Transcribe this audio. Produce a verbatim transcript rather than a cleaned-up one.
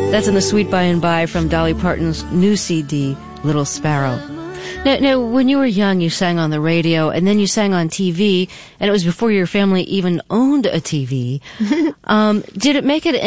That's in the Sweet By and By from Dolly Parton's new C D, Little Sparrow. Now, now, when you were young, you sang on the radio, and then you sang on T V, and it was before your family even owned a T V. um, did it make it